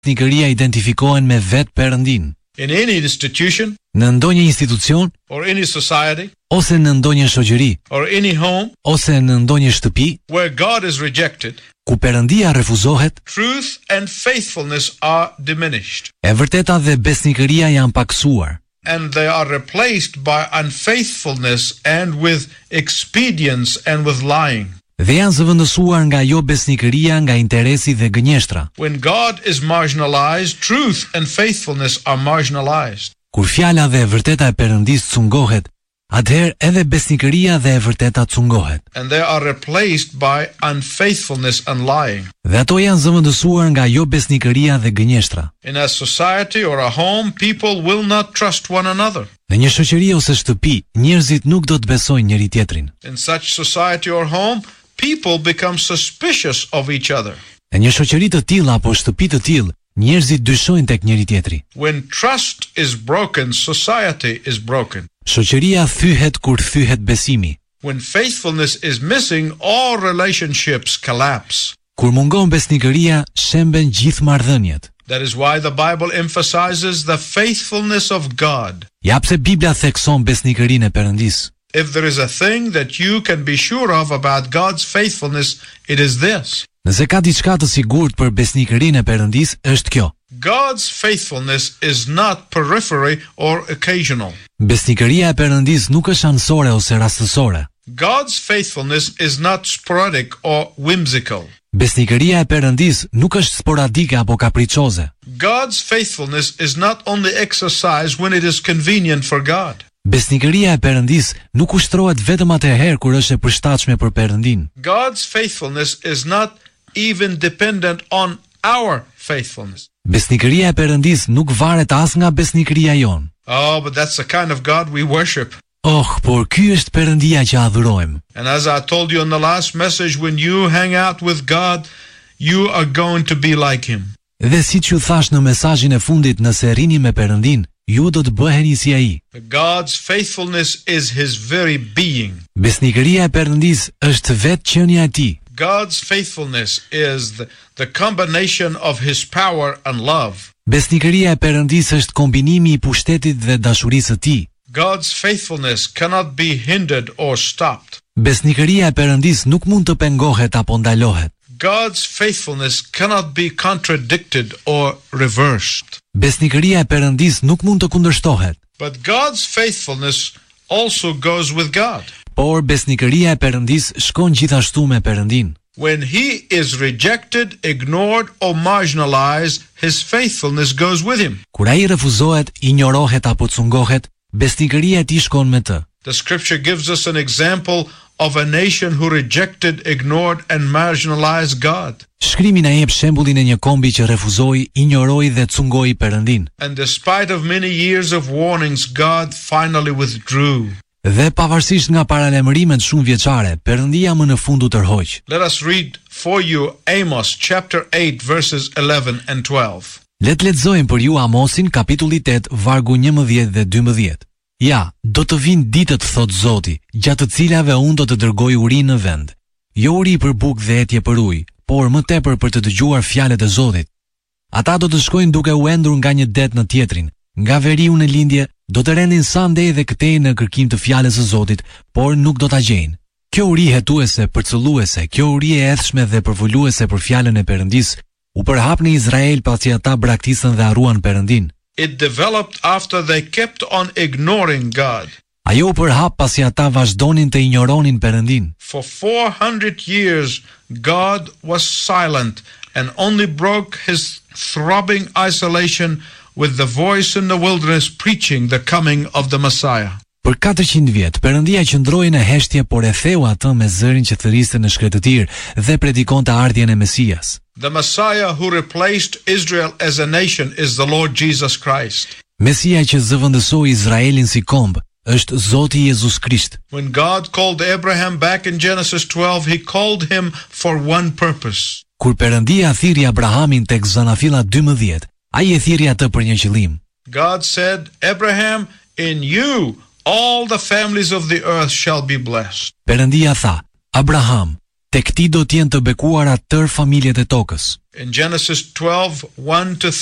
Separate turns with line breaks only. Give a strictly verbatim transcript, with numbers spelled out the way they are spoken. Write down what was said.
besnikëria identifikohen me vetë Perëndin.
In any institution,
Në ndonjë institucion
or any society,
ose në ndonjë shoqëri
or any home
ose në ndonjë shtëpi
where God is rejected,
ku Perëndia refuzohet,
truth and faithfulness are diminished,
e vërteta dhe besnikëria janë paksuar.
and they are replaced by unfaithfulness and with expedience and with lying.
Dhe janë zëvendësuar nga jo besnikëria, nga interesi dhe gënjeshtra.
When God is marginalized, truth and faithfulness are marginalized.
Kur fjala dhe e vërteta e Perëndisë cungohet, atëherë edhe besnikëria dhe e vërteta cungohet.
And they are replaced by unfaithfulness and lying.
Dhe ato janë zëvendësuar nga jo besnikëria dhe gënjeshtra.
In a society or a home, people will not trust one another.
Në një shoqëri ose shtëpi, njerëzit nuk do të besojnë njëri tjetrin.
In such society or home, people become suspicious of each other.
Në një shoqëri të tillë apo shtëpi të tillë, njerëzit dyshojnë tek njëri tjetri.
When trust is broken, society is broken.
Shoqëria thyhet kur thyhet besimi.
When faithfulness is missing, all relationships collapse.
Kur mungon besnikëria, shemben gjithë marrëdhëniet.
That is why the Bible emphasizes the faithfulness of God.
Ja pse Bibla thekson besnikërinë e Perëndisë.
If there is a thing that you can be sure of about God's faithfulness, it is this.
Nëse ka diçka të sigurt për besnikërinë e Perëndisë, është kjo.
God's faithfulness is not periphery or occasional.
Besnikëria e Perëndisë nuk është anësore ose rastësore.
God's faithfulness is not sporadic or whimsical.
Besnikëria e Perëndisë nuk është sporadike apo kapriçoze.
God's faithfulness is not only exercised when it is convenient for God.
Besnikëria e Perëndisë nuk ushtrohet vetëm atëherë kur është e përshtatshme për Perëndin.
God's faithfulness is not even dependent on our faithfulness.
Besnikëria e Perëndisë nuk varet as nga besnikëria jon.
Oh, but that's the kind of God we worship.
Oh, por ky është Perëndia që adhurojmë.
And as I told you in the last message, when you hang out with God, you are going to be like him.
Dhe siç ju thash në mesazhin e fundit, nëse rrini me Perëndin, ju do të bëheni si ai.
God's faithfulness is his very being.
Besnikëria e Perëndisë është vetë qenia e tij.
God's faithfulness is the, the combination of his power and love.
Besnikëria e Perëndisë është kombinimi i pushtetit dhe dashurisë së tij.
God's faithfulness cannot be hindered or stopped.
Besnikëria e Perëndisë nuk mund të pengohet apo ndalohet.
God's faithfulness cannot be contradicted or reversed.
Besnikëria e Perëndisë nuk mund të kundërshtohet.
But God's faithfulness also goes with God.
Por besnikëria e Perëndisë shkon gjithashtu me Perëndin.
When he is rejected, ignored or marginalized, his faithfulness goes with him.
Kur ai refuzohet, injorohet apo cungohet, besnikëria e tij shkon me të.
The scripture gives us an example of a nation who rejected, ignored and marginalized God.
Shkrimi na jep shembullin e një kombi që refuzoi, injoroi dhe cungoi Perëndin.
And despite of many years of warnings, God finally withdrew.
Dhe pavarësisht nga paralajmërimet shumë vjeçare, Perëndia më në fund u tërhoq.
Let us read for you Amos chapter eight verses eleven and twelve.
Le të lexojmë për ju Amosin kapitulli tet vargu njëmbëdhjetë dhe dymbëdhjetë. Ja, do të vinë ditët, thot Zoti, gjatë të cilave unë do të dërgoj uri në vend. Jo uri për bukë dhe etje për ujë, por më tepër për të dëgjuar fjalët e Zotit. Ata do të shkojnë duke u endur nga një det në tjetrin, nga veriu në lindje, do të rendin sa ndej dhe këtej në kërkim të fjalës së Zotit, por nuk do ta gjejnë. Kjo uri hetuese, përcëlluese, kjo uri e edhshme dhe përvoluese për fjalën e Perëndisë, u përhap në Izrael pasi ata braktisën dhe harruan Perëndin.
It developed after they kept on ignoring God.
Ajo u përhap pasi ata vazhdonin të injoronin Perëndin.
For four hundred years, God was silent and only broke his throbbing isolation with the voice in the wilderness preaching the coming of the Messiah.
Për katërqind vjet, Perëndia qëndroi në heshtje, por e theu atë me zërin që thëriste në shkretëtir dhe predikonte ardhjen e Mesias.
The Messiah who replaced Israel as a nation is the Lord Jesus Christ.
Mesia që zëvendësoi Izraelin si komb është Zoti Jezus Krisht.
When God called Abraham back in Genesis twelve, he called him for one purpose.
Kur Perëndia thirrji Abrahamin tek Zanafilla dymbëdhjetë, ai e thirrji atë për një qëllim.
God said, Abraham, in you all the families of the earth shall be blessed.
Perëndia tha, Abraham, tek ti do t'jenë të bekuara tërë familjet e tokës.
In Genesis twelve, one to